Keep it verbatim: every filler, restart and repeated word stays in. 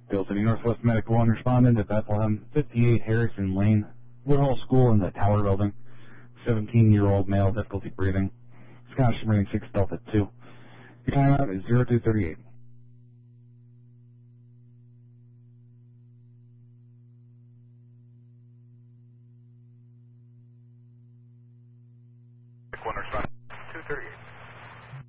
Bill City Northwest Medical One responded to Bethlehem, fifty-eight Harrison Lane, Woodhull School in the Tower Building. seventeen-year-old male, difficulty breathing. Scottish Marine six Delta two. Your timeout is zero two thirty-eight. One responded, two thirty-eight.